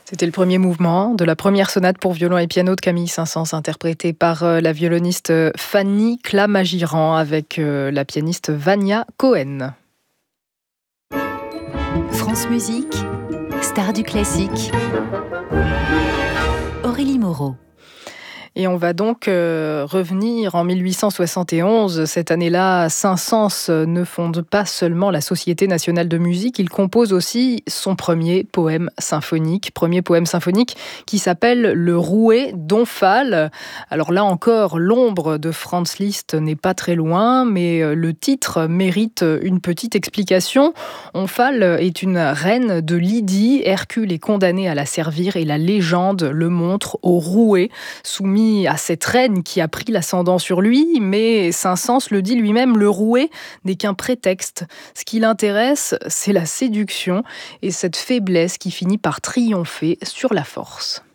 C'était le premier mouvement de la première sonate pour violon et piano de Camille Saint-Saëns, interprétée par la violoniste Fanny Clamagiran avec la pianiste Vania Cohen. France Musique, star du classique. Aurélie Moreau. Et on va donc revenir en 1871. Cette année-là, Saint-Saëns ne fonde pas seulement la Société nationale de musique, il compose aussi son premier poème symphonique qui s'appelle Le Rouet d'Omphale. Alors là encore, l'ombre de Franz Liszt n'est pas très loin, mais le titre mérite une petite explication. Omphale est une reine de Lydie. Hercule est condamné à la servir et la légende le montre au rouet, soumis à cette reine qui a pris l'ascendant sur lui, mais Saint-Saëns le dit lui-même, le rouet n'est qu'un prétexte. Ce qui l'intéresse, c'est la séduction et cette faiblesse qui finit par triompher sur la force.